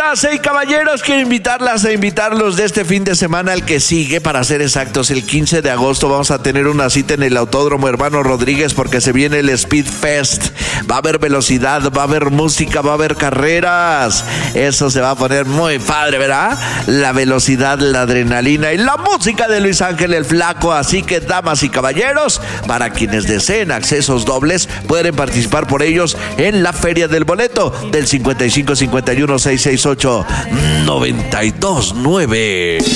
Damas y caballeros, quiero invitarlas a invitarlos de este fin de semana al que sigue, para ser exactos, el 15 de agosto vamos a tener una cita en el Autódromo Hermano Rodríguez porque se viene el Speed Fest. Va a haber velocidad, va a haber música, va a haber carreras. Eso se va a poner muy padre, ¿verdad? La velocidad, la adrenalina y la música de Luis Ángel el Flaco. Así que, damas y caballeros, para quienes deseen accesos dobles, pueden participar por ellos en la Feria del Boleto del 5551-668-929.